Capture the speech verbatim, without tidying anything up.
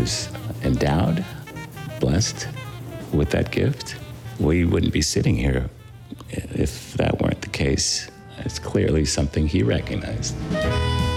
was endowed, blessed with that gift. We wouldn't be sitting here if that weren't the case. It's clearly something he recognized.